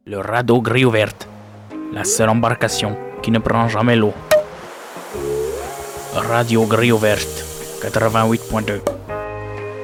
Le radeau gris ou verte, la seule embarcation qui ne prend jamais l'eau. Radio gris ou verte, 88.2.